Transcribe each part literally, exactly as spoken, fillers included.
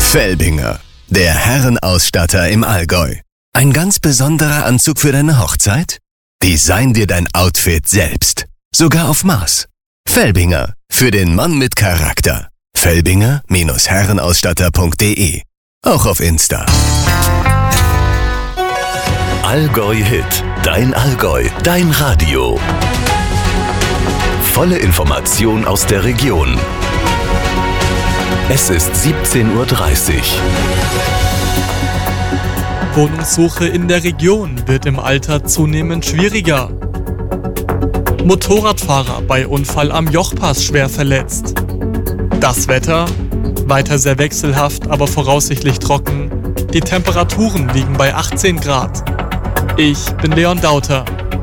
Felbinger, der Herrenausstatter im Allgäu. Ein ganz besonderer Anzug für deine Hochzeit? Design dir dein Outfit selbst. Sogar auf Maß. Felbinger, für den Mann mit Charakter. Felbinger Herrenausstatter punkt de. Auch auf Insta. Allgäu Hit, dein Allgäu, dein Radio. Volle Information aus der Region. Es ist siebzehn Uhr dreißig. Wohnungssuche in der Region wird im Alter zunehmend schwieriger. Motorradfahrer bei Unfall am Jochpass schwer verletzt. Das Wetter? Weiter sehr wechselhaft, aber voraussichtlich trocken. Die Temperaturen liegen bei achtzehn Grad. Ich bin Leon Dauter.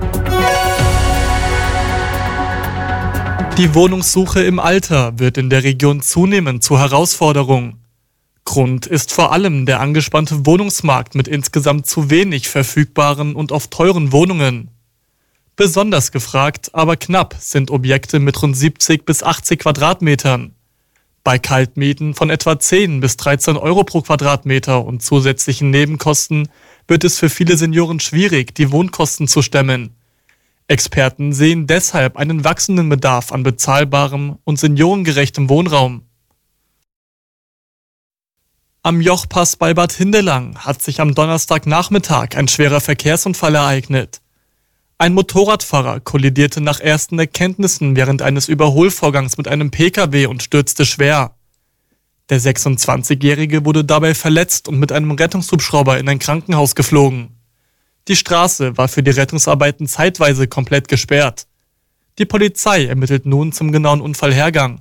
Die Wohnungssuche im Alter wird in der Region zunehmend zur Herausforderung. Grund ist vor allem der angespannte Wohnungsmarkt mit insgesamt zu wenig verfügbaren und oft teuren Wohnungen. Besonders gefragt, aber knapp sind Objekte mit rund siebzig bis achtzig Quadratmetern. Bei Kaltmieten von etwa zehn bis dreizehn Euro pro Quadratmeter und zusätzlichen Nebenkosten wird es für viele Senioren schwierig, die Wohnkosten zu stemmen. Experten sehen deshalb einen wachsenden Bedarf an bezahlbarem und seniorengerechtem Wohnraum. Am Jochpass bei Bad Hindelang hat sich am Donnerstagnachmittag ein schwerer Verkehrsunfall ereignet. Ein Motorradfahrer kollidierte nach ersten Erkenntnissen während eines Überholvorgangs mit einem Pkw und stürzte schwer. Der sechsundzwanzigjährige wurde dabei verletzt und mit einem Rettungshubschrauber in ein Krankenhaus geflogen. Die Straße war für die Rettungsarbeiten zeitweise komplett gesperrt. Die Polizei ermittelt nun zum genauen Unfallhergang.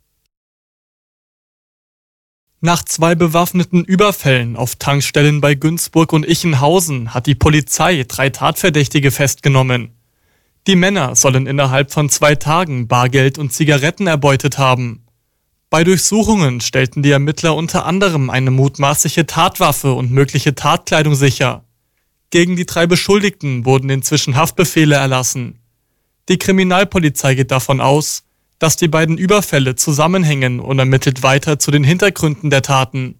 Nach zwei bewaffneten Überfällen auf Tankstellen bei Günzburg und Ichenhausen hat die Polizei drei Tatverdächtige festgenommen. Die Männer sollen innerhalb von zwei Tagen Bargeld und Zigaretten erbeutet haben. Bei Durchsuchungen stellten die Ermittler unter anderem eine mutmaßliche Tatwaffe und mögliche Tatkleidung sicher. Gegen die drei Beschuldigten wurden inzwischen Haftbefehle erlassen. Die Kriminalpolizei geht davon aus, dass die beiden Überfälle zusammenhängen und ermittelt weiter zu den Hintergründen der Taten.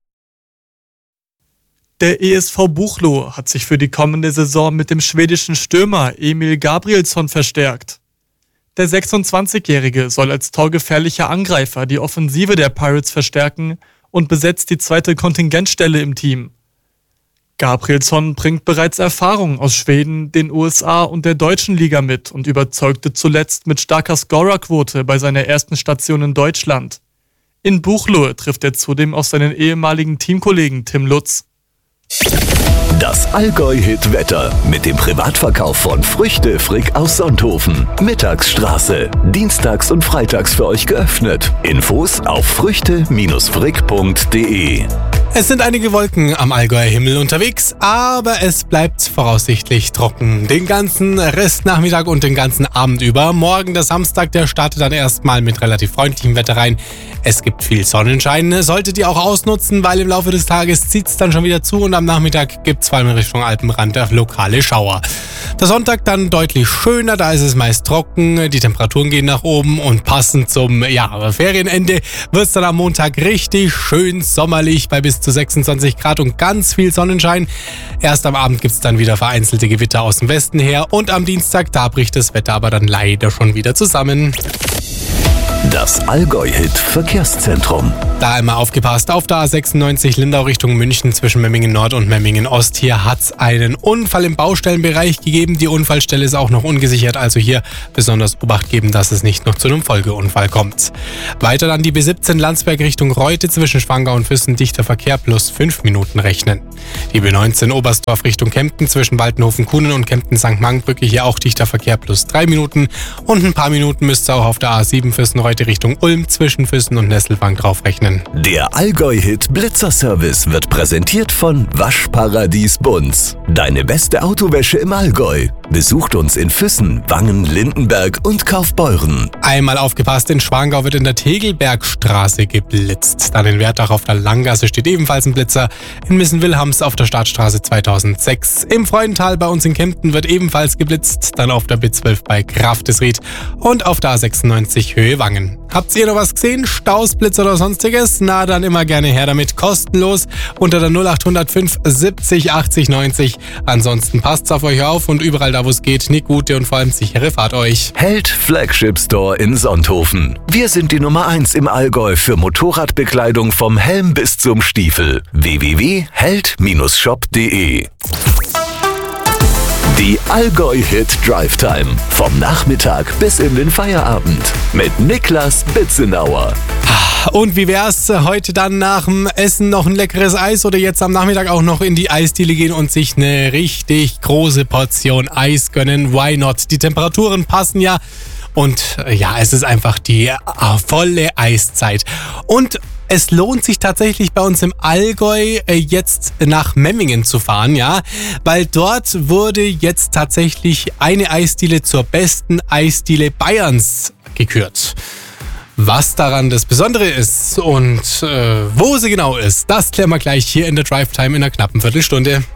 Der E S V Buchloe hat sich für die kommende Saison mit dem schwedischen Stürmer Emil Gabrielsson verstärkt. Der sechsundzwanzigjährige soll als torgefährlicher Angreifer die Offensive der Pirates verstärken und besetzt die zweite Kontingentstelle im Team. Gabrielsson bringt bereits Erfahrung aus Schweden, den U S A und der deutschen Liga mit und überzeugte zuletzt mit starker Scorerquote bei seiner ersten Station in Deutschland. In Buchloe trifft er zudem auf seinen ehemaligen Teamkollegen Tim Lutz. Das Allgäu-Hit-Wetter mit dem Privatverkauf von Früchte Frick aus Sonthofen. Mittagsstraße. Dienstags und freitags für euch geöffnet. Infos auf früchte frick punkt de. Es sind einige Wolken am Allgäuer Himmel unterwegs, aber es bleibt voraussichtlich trocken. Den ganzen Restnachmittag und den ganzen Abend über. Morgen, der Samstag, der startet dann erstmal mit relativ freundlichem Wetter rein. Es gibt viel Sonnenschein, solltet ihr auch ausnutzen, weil im Laufe des Tages zieht es dann schon wieder zu und am Nachmittag gibt es vor allem in Richtung Alpenrand lokale Schauer. Der Sonntag dann deutlich schöner, da ist es meist trocken, die Temperaturen gehen nach oben und passend zum ja, Ferienende wird es dann am Montag richtig schön sommerlich bei bis zu sechsundzwanzig Grad und ganz viel Sonnenschein. Erst am Abend gibt es dann wieder vereinzelte Gewitter aus dem Westen her und am Dienstag, da bricht das Wetter aber dann leider schon wieder zusammen. Das Allgäu-Hit-Verkehrszentrum. Da einmal aufgepasst, auf der A sechsundneunzig Lindau Richtung München zwischen Memmingen Nord und Memmingen Ost. Hier hat es einen Unfall im Baustellenbereich gegeben. Die Unfallstelle ist auch noch ungesichert, also hier besonders Obacht geben, dass es nicht noch zu einem Folgeunfall kommt. Weiter dann die B siebzehn Landsberg Richtung Reute zwischen Schwangau und Füssen, dichter Verkehr plus fünf Minuten rechnen. Die B neunzehn Oberstdorf Richtung Kempten zwischen Waltenhofen-Kuhnen und Kempten-Sankt Mark-Brücke, hier auch dichter Verkehr plus drei Minuten. Und ein paar Minuten müsst ihr auch auf der A sieben Füssen-Reute Richtung Ulm zwischen Füssen und Nesselwang draufrechnen. Der Allgäu-Hit Blitzer-Service wird präsentiert von Waschparadies Bunz. Deine beste Autowäsche im Allgäu. Besucht uns in Füssen, Wangen, Lindenberg und Kaufbeuren. Einmal aufgepasst, in Schwangau wird in der Tegelbergstraße geblitzt. Dann in Wertach auf der Langgasse steht ebenfalls ein Blitzer. In Missen-Wilhelms auf der Stadtstraße zweitausendsechs. Im Freudental bei uns in Kempten wird ebenfalls geblitzt. Dann auf der B zwölf bei Grafdesried und auf der A sechsundneunzig Höhe Wangen. Habt ihr noch was gesehen? Staus, Blitz oder sonstiges? Na, dann immer gerne her damit. Kostenlos unter der null acht null fünf siebzig achtzig neunzig. Ansonsten passt's auf euch auf und überall da, wo es geht, eine gute und vor allem sichere Fahrt euch. Held Flagship Store in Sonthofen. Wir sind die Nummer eins im Allgäu für Motorradbekleidung vom Helm bis zum Stiefel. w w w punkt held Bindestrich shop punkt de Die Allgäu-Hit Drive Time. Vom Nachmittag bis in den Feierabend. Mit Niklas Bitzenauer. Und wie wär's heute dann nach dem Essen noch ein leckeres Eis oder jetzt am Nachmittag auch noch in die Eisdiele gehen und sich eine richtig große Portion Eis gönnen? Why not? Die Temperaturen passen ja und ja, es ist einfach die äh, volle Eiszeit. Und es lohnt sich tatsächlich bei uns im Allgäu äh, jetzt nach Memmingen zu fahren, ja, weil dort wurde jetzt tatsächlich eine Eisdiele zur besten Eisdiele Bayerns gekürt. Was daran das Besondere ist und äh, wo sie genau ist, das klären wir gleich hier in der Drive Time in einer knappen Viertelstunde.